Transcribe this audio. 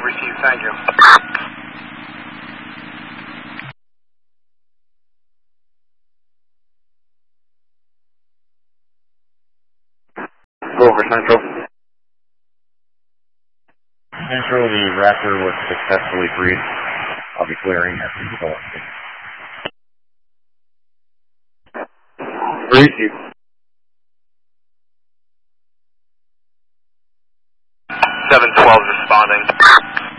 received, thank you. Go over Central. Central, the Raptor was successfully briefed. I'll be clearing at the control. Receive. 712 responding.